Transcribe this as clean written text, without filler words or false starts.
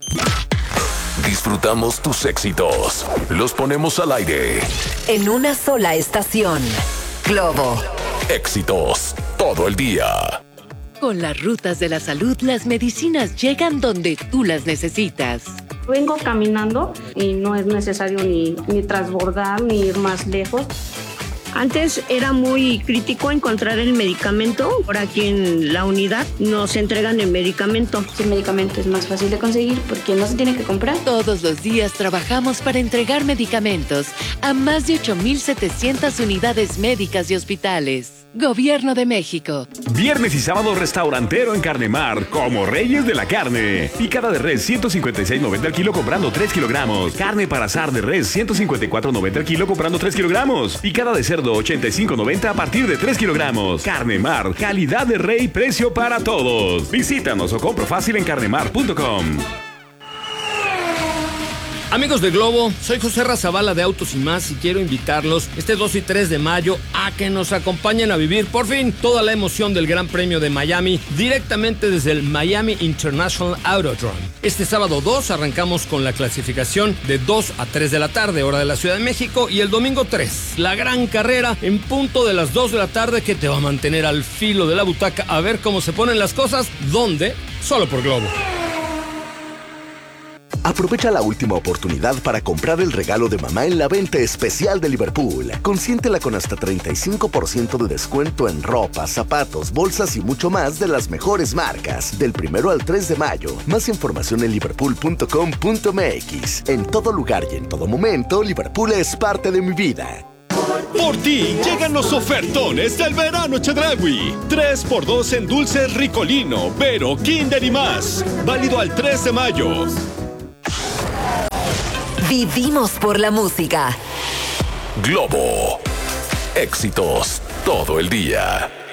Disfrutamos tus éxitos. Los ponemos al aire. En una sola estación. Globo. Éxitos todo el día. Con las rutas de la salud, las medicinas llegan donde tú las necesitas. Vengo caminando y no es necesario ni transbordar ni ir más lejos. Antes era muy crítico encontrar el medicamento. Ahora aquí en la unidad nos entregan el medicamento. El medicamento es más fácil de conseguir porque no se tiene que comprar. Todos los días trabajamos para entregar medicamentos a más de 8,700 unidades médicas y hospitales. Gobierno de México. Viernes y sábado restaurantero en Carnemar, como reyes de la carne. Picada de res 156.90 al kilo comprando 3 kilogramos. Carne para asar de res 154.90 al kilo comprando 3 kilogramos. Picada de cerdo 85.90 a partir de 3 kilogramos. Carnemar, calidad de rey, precio para todos. Visítanos o compra fácil en carnemar.com. Amigos de Globo, soy José Razabala de Autos y Más y quiero invitarlos este 2 y 3 de mayo a que nos acompañen a vivir por fin toda la emoción del Gran Premio de Miami directamente desde el Miami International Autodrome. Este sábado 2 arrancamos con la clasificación de 2 a 3 de la tarde, hora de la Ciudad de México, y el domingo 3, la gran carrera en punto de las 2 de la tarde que te va a mantener al filo de la butaca a ver cómo se ponen las cosas. ¿Dónde? Solo por Globo. Aprovecha la última oportunidad para comprar el regalo de mamá en la venta especial de Liverpool. Consiéntela con hasta 35% de descuento en ropa, zapatos, bolsas y mucho más de las mejores marcas. Del 1 al 3 de mayo. Más información en liverpool.com.mx. En todo lugar y en todo momento, Liverpool es parte de mi vida. Por ti llegan los ofertones del verano Chedraui. 3x2 en dulces Ricolino, Vero, Kinder y más. Válido al 3 de mayo. Vivimos por la música. Globo. Éxitos todo el día.